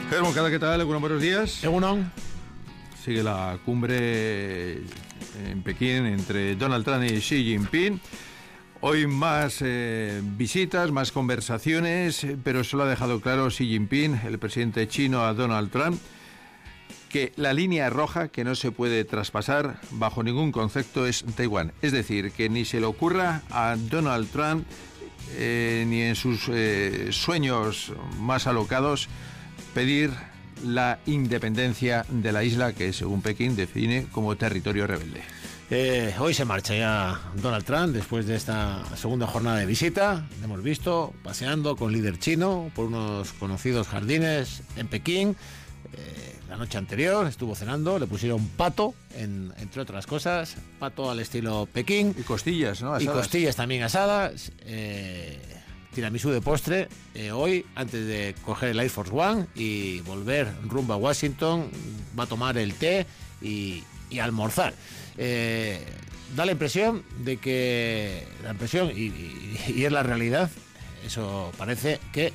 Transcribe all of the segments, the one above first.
Germán, ¿qué tal? Buenos días. Egunon. Sigue la cumbre en Pekín entre Donald Trump y Xi Jinping. Hoy más visitas, más conversaciones, pero solo ha dejado claro Xi Jinping, el presidente chino, a Donald Trump, que la línea roja que no se puede traspasar bajo ningún concepto es Taiwán. Es decir, que ni se le ocurra a Donald Trump, ni en sus sueños más alocados, pedir la independencia de la isla que, según Pekín, define como territorio rebelde. Hoy se marcha ya Donald Trump después de esta segunda jornada de visita. Le hemos visto paseando con líder chino por unos conocidos jardines en Pekín. La noche anterior estuvo cenando, le pusieron pato, entre otras cosas, pato al estilo Pekín. Y costillas, ¿no? Asadas. Y costillas también asadas. Tiramisú de postre. Hoy, antes de coger el Air Force One y volver rumbo a Washington, va a tomar el té y almorzar. Da la impresión de que... La impresión, y es la realidad, eso parece que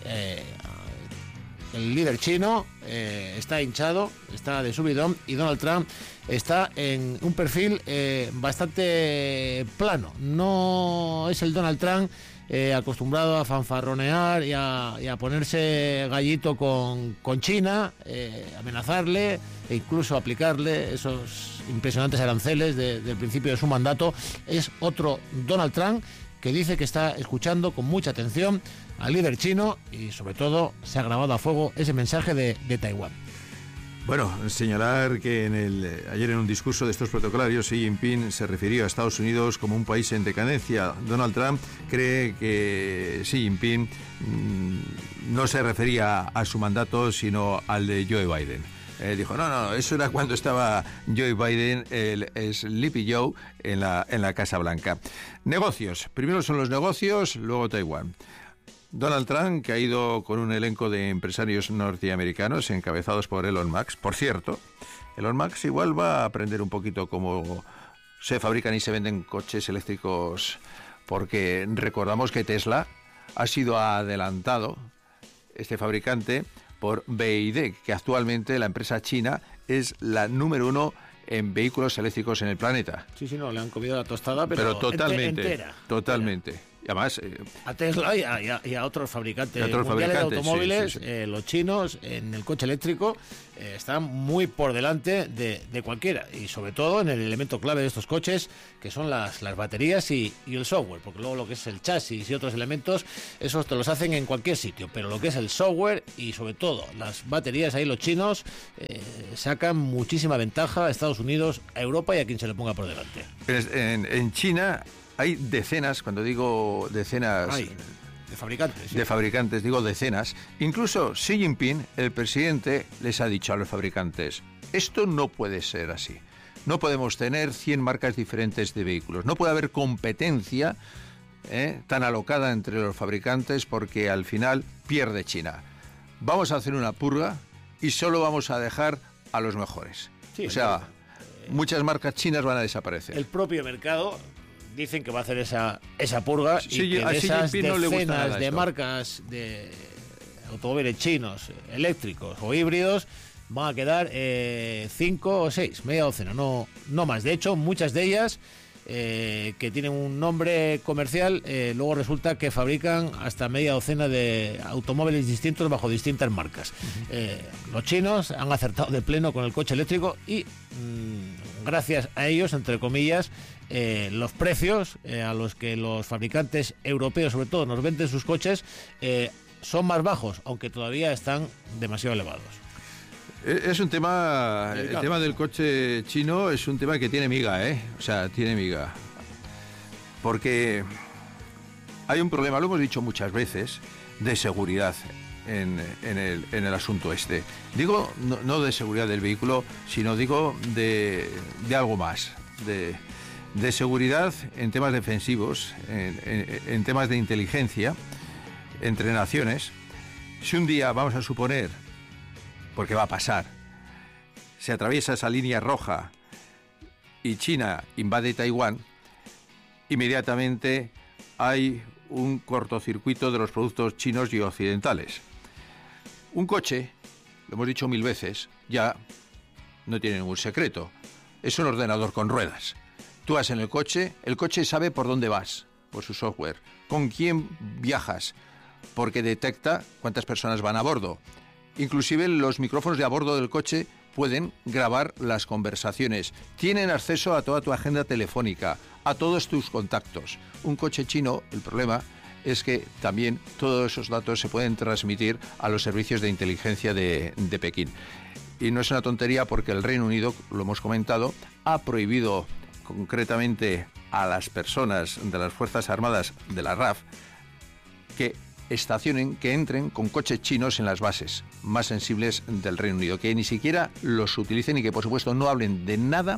el líder chino está hinchado, está de subidón, y Donald Trump está en un perfil bastante plano. No es el Donald Trump acostumbrado a fanfarronear y a ponerse gallito con China, amenazarle e incluso aplicarle esos impresionantes aranceles del principio de su mandato. Es otro Donald Trump que dice que está escuchando con mucha atención al líder chino y sobre todo se ha grabado a fuego ese mensaje de Taiwán. Bueno, señalar que ayer en un discurso de estos protocolarios Xi Jinping se refirió a Estados Unidos como un país en decadencia. Donald Trump cree que Xi Jinping no se refería a su mandato sino al de Joe Biden. Dijo, no, eso era cuando estaba Joe Biden, el Sleepy Joe, en la Casa Blanca. Negocios. Primero son los negocios, luego Taiwán. Donald Trump, que ha ido con un elenco de empresarios norteamericanos encabezados por Elon Musk. Por cierto, Elon Musk igual va a aprender un poquito cómo se fabrican y se venden coches eléctricos, porque recordamos que Tesla ha sido adelantado, este fabricante, por BYD, que actualmente la empresa china es la número 1 en vehículos eléctricos en el planeta. Sí, no, le han comido la tostada, pero totalmente, entera. Totalmente. Y además, a Tesla y a otros fabricantes mundiales de automóviles, sí. Los chinos en el coche eléctrico están muy por delante de cualquiera, y sobre todo en el elemento clave de estos coches, que son las baterías y el software, porque luego lo que es el chasis y otros elementos, esos te los hacen en cualquier sitio, pero lo que es el software y sobre todo las baterías, ahí los chinos sacan muchísima ventaja a Estados Unidos, a Europa y a quien se le ponga por delante. En China hay decenas, cuando digo decenas... de fabricantes. Sí. De fabricantes, digo decenas. Incluso Xi Jinping, el presidente, les ha dicho a los fabricantes, esto no puede ser así. No podemos tener 100 marcas diferentes de vehículos. No puede haber competencia tan alocada entre los fabricantes, porque al final pierde China. Vamos a hacer una purga y solo vamos a dejar a los mejores. Sí, o sea, muchas marcas chinas van a desaparecer. El propio mercado... Dicen que va a hacer esa purga, sí, y que de esas decenas de esto. Marcas de automóviles chinos, eléctricos o híbridos, van a quedar 5 o 6, media docena, no más. De hecho, muchas de ellas que tienen un nombre comercial, luego resulta que fabrican hasta media docena de automóviles distintos bajo distintas marcas. Los chinos han acertado de pleno con el coche eléctrico y gracias a ellos, entre comillas, los precios a los que los fabricantes europeos sobre todo nos venden sus coches son más bajos, aunque todavía están demasiado elevados. Es un tema, el tema del coche chino es un tema que tiene miga, o sea, tiene miga, porque hay un problema, lo hemos dicho muchas veces, de seguridad en el asunto este. Digo, no de seguridad del vehículo, sino digo de algo más, de seguridad en temas defensivos, en temas de inteligencia entre naciones. Si un día, vamos a suponer, porque va a pasar, se atraviesa esa línea roja y China invade Taiwán, inmediatamente hay un cortocircuito de los productos chinos y occidentales. Un coche lo hemos dicho 1000 veces, ya no tiene ningún secreto. Es un ordenador con ruedas. Tú vas en el coche sabe por dónde vas, por su software, con quién viajas, porque detecta cuántas personas van a bordo. Inclusive los micrófonos de a bordo del coche pueden grabar las conversaciones. Tienen acceso a toda tu agenda telefónica, a todos tus contactos. Un coche chino, el problema es que también todos esos datos se pueden transmitir a los servicios de inteligencia de Pekín. Y no es una tontería porque el Reino Unido, lo hemos comentado, ha prohibido concretamente a las personas de las Fuerzas Armadas de la RAF que entren con coches chinos en las bases más sensibles del Reino Unido, que ni siquiera los utilicen y que por supuesto no hablen de nada,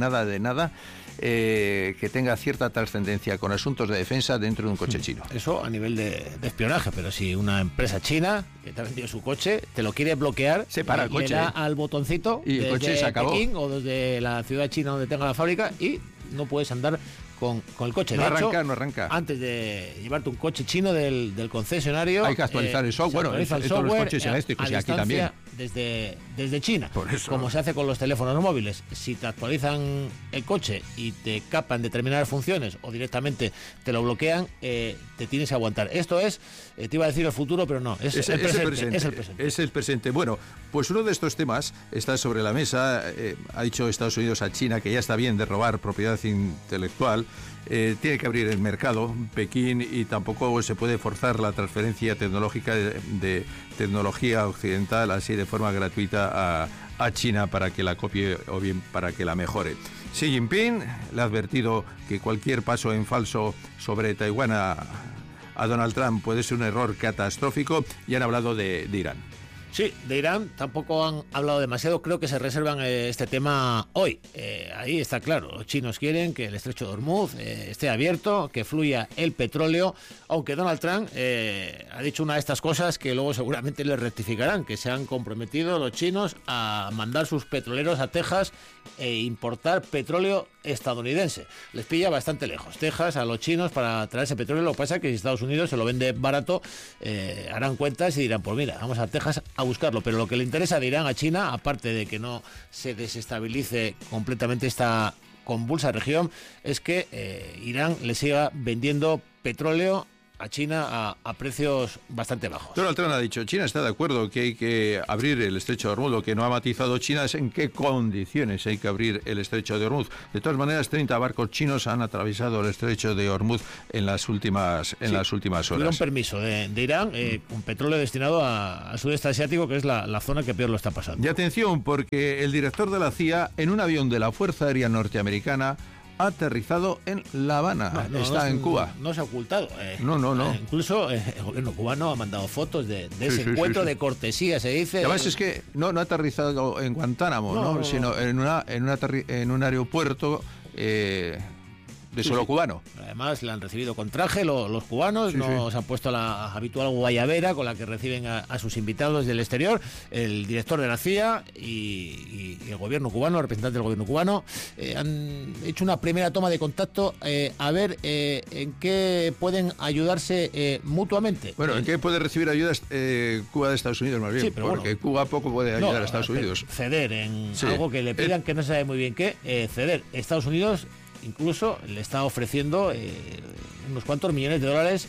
que tenga cierta trascendencia con asuntos de defensa dentro de un coche chino. Eso a nivel de espionaje, pero si una empresa china que te ha vendido su coche te lo quiere bloquear, se para el coche, le da al botoncito y el coche se acabó. Pekín o desde la ciudad china donde tenga la fábrica y no puedes andar con el coche. No arranca. Antes de llevarte un coche chino del concesionario, hay que actualizar el software. Bueno, todos los coches eléctricos y aquí también. Desde China, por eso, como se hace con los teléfonos móviles. Si te actualizan el coche y te capan determinadas funciones o directamente te lo bloquean, te tienes que aguantar. Esto es, te iba a decir el futuro, pero no, es el presente. Es el presente. Bueno, pues uno de estos temas está sobre la mesa. Ha dicho Estados Unidos a China que ya está bien de robar propiedad intelectual. Tiene que abrir el mercado Pekín y tampoco se puede forzar la transferencia tecnológica de tecnología occidental así de forma gratuita a China para que la copie o bien para que la mejore. Xi Jinping le ha advertido que cualquier paso en falso sobre Taiwán a Donald Trump puede ser un error catastrófico y han hablado de Irán. Sí, de Irán tampoco han hablado demasiado, creo que se reservan este tema hoy. Ahí está claro, los chinos quieren que el estrecho de Hormuz esté abierto, que fluya el petróleo, aunque Donald Trump ha dicho una de estas cosas que luego seguramente le rectificarán, que se han comprometido los chinos a mandar sus petroleros a Texas e importar petróleo estadounidense. Les pilla bastante lejos Texas a los chinos para traerse petróleo. Lo que pasa es que si Estados Unidos se lo vende barato, harán cuentas y dirán, pues mira, vamos a Texas a buscarlo. Pero lo que le interesa de Irán a China, aparte de que no se desestabilice completamente esta convulsa región, es que Irán le siga vendiendo petróleo a China a precios bastante bajos. Donald Trump ha dicho, China está de acuerdo que hay que abrir el estrecho de Hormuz. Lo que no ha matizado China es en qué condiciones hay que abrir el estrecho de Hormuz. De todas maneras, 30 barcos chinos han atravesado el estrecho de Hormuz en las últimas horas. Tuvieron permiso de Irán, con petróleo destinado al sudeste asiático, que es la zona que peor lo está pasando. Y atención, porque el director de la CIA, en un avión de la Fuerza Aérea Norteamericana, ha aterrizado en La Habana, está en Cuba. No se ha ocultado. No. Incluso el gobierno cubano ha mandado fotos de ese encuentro de cortesía, se dice. Además es que no ha aterrizado en Guantánamo, sino en un aeropuerto de solo cubano. Además, le han recibido con traje los cubanos, se han puesto la habitual guayabera con la que reciben a sus invitados del exterior. El director de la CIA y el gobierno cubano, el representante del gobierno cubano, han hecho una primera toma de contacto a ver en qué pueden ayudarse mutuamente. Bueno, ¿en qué puede recibir ayudas Cuba de Estados Unidos más bien? Porque Cuba poco puede ayudar a Estados Unidos. Ceder en algo que le pidan que no se sabe muy bien qué, ceder. Estados Unidos incluso le está ofreciendo unos cuantos millones de dólares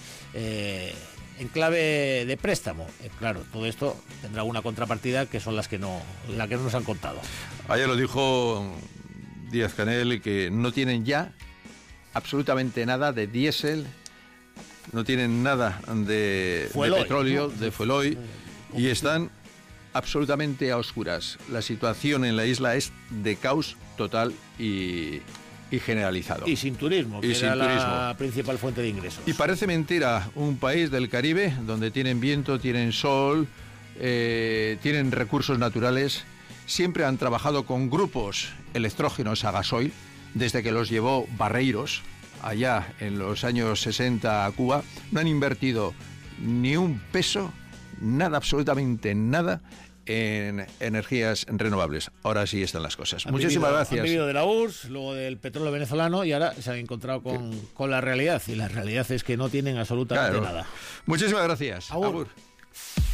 en clave de préstamo. Claro, todo esto tendrá una contrapartida que son la que no nos han contado. Ayer lo dijo Díaz-Canel, que no tienen ya absolutamente nada de diésel, no tienen nada de petróleo, de fuel oil, y están absolutamente a oscuras. La situación en la isla es de caos total y generalizado. Y sin turismo, que era la principal fuente de ingresos. Y parece mentira, un país del Caribe donde tienen viento, tienen sol, tienen recursos naturales, siempre han trabajado con grupos electrógenos a gasoil, desde que los llevó Barreiros, allá en los años 60 a Cuba, no han invertido ni un peso, nada, absolutamente nada, en energías renovables. Ahora sí están las cosas. Muchísimas gracias. Han vivido de la URSS, luego del petróleo venezolano y ahora se han encontrado con la realidad. Y la realidad es que no tienen absolutamente nada. Muchísimas gracias. Agur.